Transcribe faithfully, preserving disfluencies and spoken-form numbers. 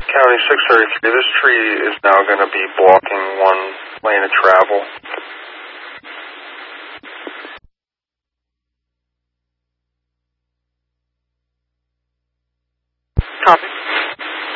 County six thirty-three, this tree is now going to be blocking one lane of travel. Copy.